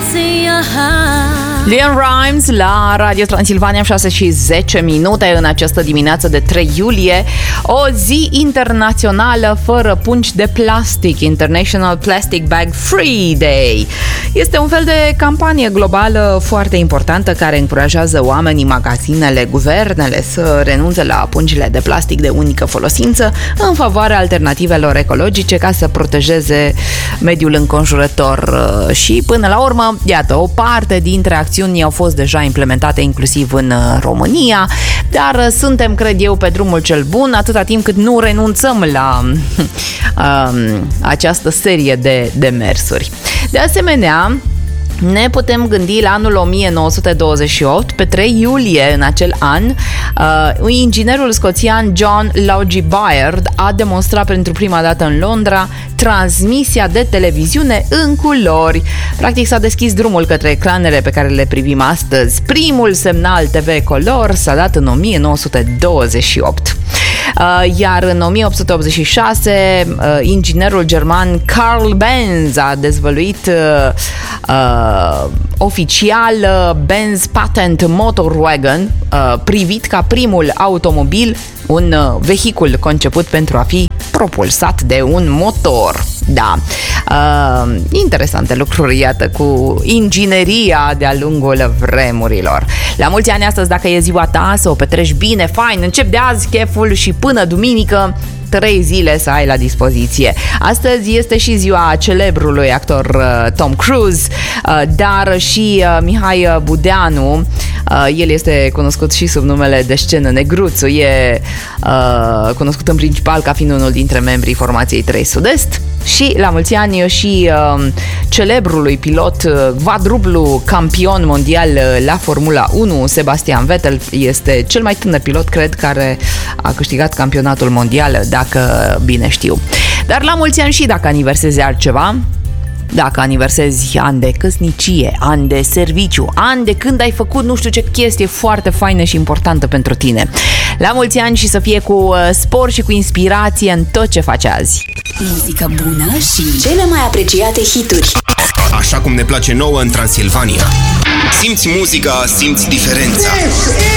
Leon Rimes la Radio Transilvania, 6:10 în această dimineață de 3 iulie, o zi internațională fără pungi de plastic, International Plastic Bag Free Day. Este un fel de campanie globală foarte importantă care încurajează oamenii, magazinele, guvernele să renunțe la pungile de plastic de unică folosință în favoarea alternativelor ecologice ca să protejeze mediul înconjurător. Și până la urmă, iată, o parte dintre acțiuni au fost deja implementate inclusiv în România, dar suntem, cred eu, pe drumul cel bun atâta timp cât nu renunțăm la această serie de demersuri. De asemenea, ne putem gândi la anul 1928, pe 3 iulie în acel an, inginerul scoțian John Logie Baird a demonstrat pentru prima dată în Londra transmisia de televiziune în culori. Practic s-a deschis drumul către ecranele pe care le privim astăzi. Primul semnal TV color s-a dat în 1928. Iar în 1886, inginerul german Carl Benz a dezvăluit oficial Benz Patent Motorwagen, privit ca primul automobil, un vehicul conceput pentru a fi propulsat de un motor. Da, interesante lucruri, iată, cu ingineria de-a lungul vremurilor. La mulți ani astăzi, dacă e ziua ta, să o petreci bine, fain, încep de azi cheful și până duminică 3 zile să ai la dispoziție. Astăzi este și ziua celebrului actor Tom Cruise, dar și Mihai Budeanu. El este cunoscut și sub numele de scenă Negruțu. E cunoscut în principal ca fiind unul dintre membrii formației 3 Sud-Est. Și la mulți ani și celebrului pilot quadruplu campion mondial la Formula 1, Sebastian Vettel. Este cel mai tânăr pilot, cred, care a câștigat campionatul mondial, dacă bine știu. Dar la mulți ani și dacă aniversezi altceva, dacă aniversezi ani de căsnicie, ani de serviciu, ani de când ai făcut nu știu ce chestie foarte faină și importantă pentru tine. La mulți ani și să fie cu spor și cu inspirație în tot ce faci azi. Muzică bună și cele mai apreciate hituri. Așa cum ne place nouă în Transilvania. Simți muzica, simți diferența.